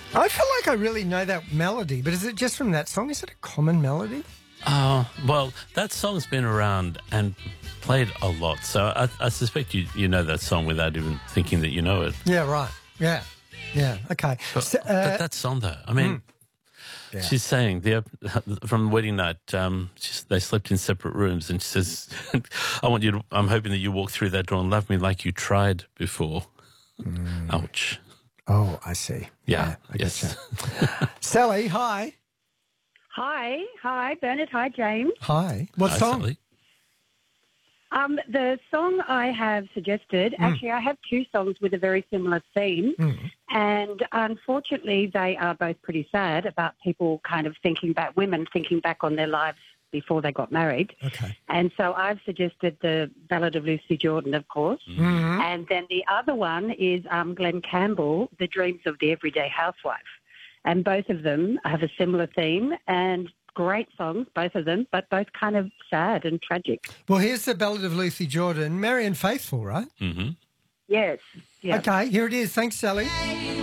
I feel like I really know that melody, but is it just from that song? Is it a common melody? Well, that song's been around and played a lot, so I suspect you know that song without even thinking that you know it. Yeah, right. Yeah. Yeah, okay. But that song, though, I mean, Yeah. she's saying from the wedding night, they slept in separate rooms, and she says, I'm hoping that you walk through that door and love me like you tried before. Ouch. Oh, I see. Yeah. I Yes. getcha. Sally, hi. Hi, Bernard. Hi, James. Hi. What Hi, song? Sally. The song I have suggested, actually, I have two songs with a very similar theme, and unfortunately, they are both pretty sad about people kind of women thinking back on their lives before they got married. Okay. And so I've suggested the Ballad of Lucy Jordan, of course, and then the other one is Glenn Campbell, The Dreams of the Everyday Housewife. And both of them have a similar theme and great songs, both of them, but both kind of sad and tragic. Well, here's the Ballad of Lucy Jordan, Marianne Faithfull, right? Mm-hmm. Yes. Yeah. Okay, here it is. Thanks, Sally.